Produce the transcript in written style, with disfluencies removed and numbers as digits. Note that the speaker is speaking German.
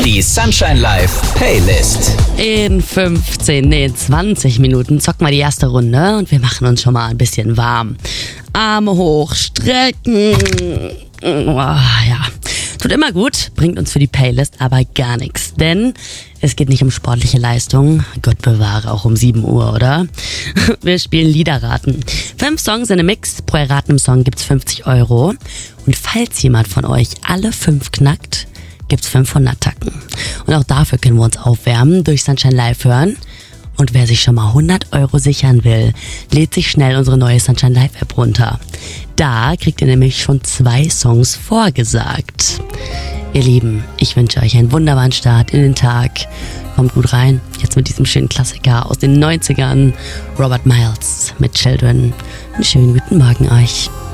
Die Sunshine Live Playlist. In 20 Minuten zocken wir die erste Runde und wir machen uns schon mal ein bisschen warm. Arme hoch, strecken. Ja, tut immer gut, bringt uns für die Playlist aber gar nichts. Denn es geht nicht um sportliche Leistung. Gott bewahre, auch um 7 Uhr, oder? Wir spielen Liederraten. 5 Songs in einem Mix. Pro erratenem Song gibt's 50 €. Und falls jemand von euch alle 5 knackt, gibt's 500 Tacken. Und auch dafür können wir uns aufwärmen, durch Sunshine Live hören. Und wer sich schon mal 100 € sichern will, lädt sich schnell unsere neue Sunshine Live App runter. Da kriegt ihr nämlich schon 2 Songs vorgesagt. Ihr Lieben, ich wünsche euch einen wunderbaren Start in den Tag. Kommt gut rein, jetzt mit diesem schönen Klassiker aus den 90ern. Robert Miles mit Children. Einen schönen guten Morgen euch.